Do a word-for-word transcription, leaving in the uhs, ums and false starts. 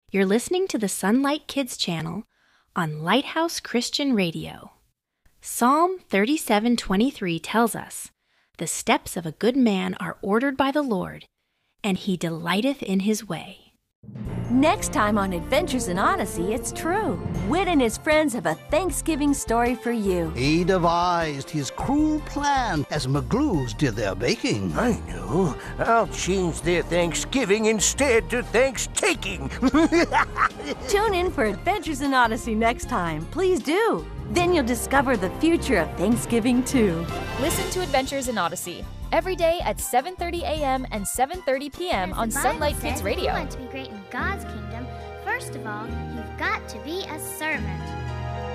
You're listening to the Sunlight Kids channel on Lighthouse Christian Radio. Psalm thirty-seven twenty-three tells us, "The steps of a good man are ordered by the Lord, and he delighteth in his way." Next time on Adventures in Odyssey, it's true. Wit and his friends have a Thanksgiving story for you. He devised his cruel plan as McGlues did their baking. I know. I'll change their Thanksgiving instead to Thanks-taking. Tune in for Adventures in Odyssey next time. Please do. Then you'll discover the future of Thanksgiving, too. Listen to Adventures in Odyssey every day at seven thirty a m and seven thirty p m on Sunlight Kids Radio. If you want to be great in God's kingdom, first of all, you've got to be a servant.